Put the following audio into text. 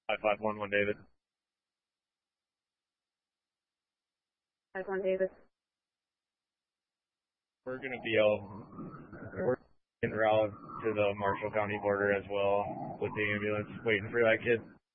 5511 David. 51 David. We're going to be we're en route to the Marshall County border as well with the ambulance, waiting for that kid.